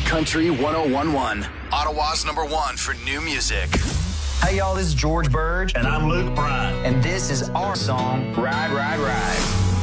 Country 1011, Ottawa's #1 for new music. Hey y'all, this is George Burge. And I'm Luke Bryan. And this is our song, Ride, Ride, Ride.